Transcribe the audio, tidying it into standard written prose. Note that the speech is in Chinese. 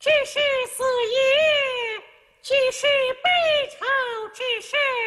只是四爷，既是北朝之事。